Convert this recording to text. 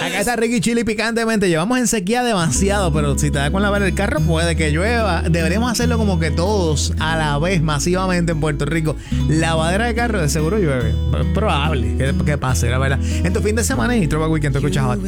Acá está Ricky Chili picantemente. Llevamos en sequía demasiado, pero si te da con lavar el carro, puede que llueva. Deberíamos hacerlo como que todos a la vez, masivamente en Puerto Rico. Lavadera de carro, de seguro llueve. Es probable que pase, la verdad. En tu fin de semana y Throwback Weekend, tú escuchas Hot.